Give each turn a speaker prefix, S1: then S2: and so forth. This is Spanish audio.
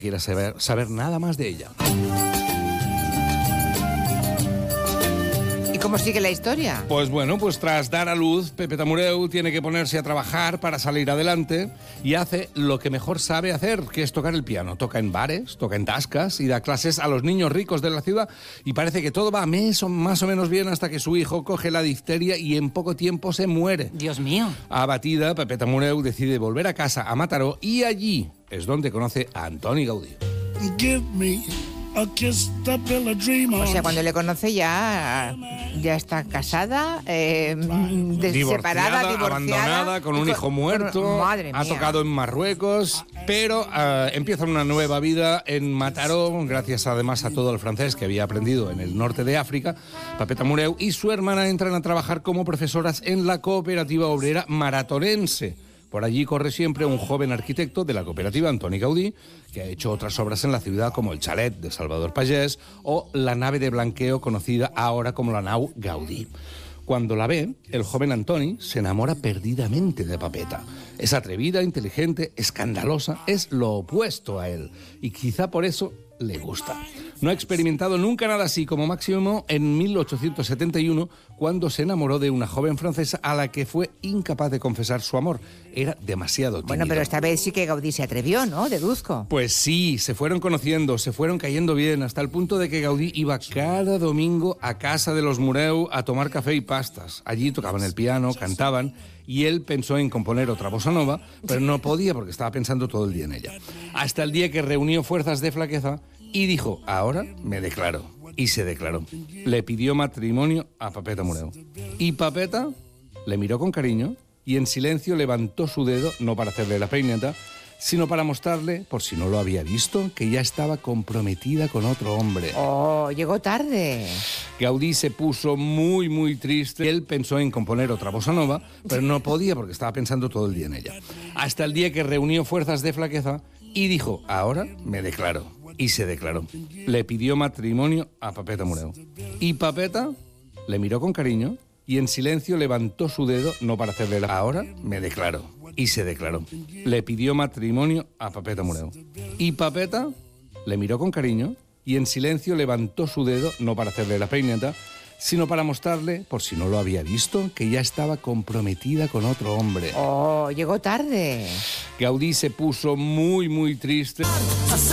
S1: quiera saber nada más de ella.
S2: ¿Y cómo sigue la historia?
S1: Pues bueno, tras dar a luz, Pepeta Mureu tiene que ponerse a trabajar para salir adelante y hace lo que mejor sabe hacer, que es tocar el piano. Toca en bares, toca en tascas y da clases a los niños ricos de la ciudad y parece que todo va más o menos bien hasta que su hijo coge la difteria y en poco tiempo se muere.
S2: Dios mío.
S1: Abatida, Pepeta Mureu decide volver a casa, a Mataró, y allí es donde conoce a Antoni Gaudí.
S3: Give me a kiss to build a dream on.
S2: O sea, cuando le conoce ya está casada, separada, divorciada,
S1: abandonada, con un hijo muerto.
S2: Madre mía.
S1: Ha tocado en Marruecos, pero empieza una nueva vida en Mataró, gracias además a todo el francés que había aprendido en el norte de África. Pepeta Mureu y su hermana entran a trabajar como profesoras en la cooperativa obrera maratonense. Por allí corre siempre un joven arquitecto de la cooperativa, Antoni Gaudí, que ha hecho otras obras en la ciudad como el Chalet de Salvador Pagès o la nave de blanqueo conocida ahora como la nau Gaudí. Cuando la ve, el joven Antoni se enamora perdidamente de Pepeta. Es atrevida, inteligente, escandalosa, es lo opuesto a él y quizá por eso le gusta. No ha experimentado nunca nada así, como máximo en 1871, cuando se enamoró de una joven francesa a la que fue incapaz de confesar su amor. Era demasiado tímido.
S2: Bueno, pero esta vez sí que Gaudí se atrevió, ¿no? Deduzco.
S1: Pues sí, se fueron conociendo, se fueron cayendo bien, hasta el punto de que Gaudí iba cada domingo a casa de los Mureu a tomar café y pastas. Allí tocaban el piano, cantaban, y él pensó en componer otra bossa nova, pero no podía porque estaba pensando todo el día en ella. Hasta el día que reunió fuerzas de flaqueza y dijo, ahora me declaro. Y se declaró. Le pidió matrimonio a Pepeta Mureu. Y Pepeta le miró con cariño y en silencio levantó su dedo, no para hacerle la peineta, sino para mostrarle, por si no lo había visto, que ya estaba comprometida con otro hombre.
S2: Oh, llegó tarde.
S1: Gaudí se puso muy triste. Él pensó en componer otra bossa nova, pero no podía porque estaba pensando todo el día en ella. Hasta el día que reunió fuerzas de flaqueza y dijo, ahora me declaro. Y se declaró. Le pidió matrimonio a Pepeta Mureu. Y Pepeta le miró con cariño y en silencio levantó su dedo, no para hacerle la... Ahora me declaro. Y se declaró. Le pidió matrimonio a Pepeta Mureu. Y Pepeta le miró con cariño y en silencio levantó su dedo, no para hacerle la peineta, sino para mostrarle, por si no lo había visto, que ya estaba comprometida con otro hombre.
S2: Oh, llegó tarde.
S1: Gaudí se puso muy triste.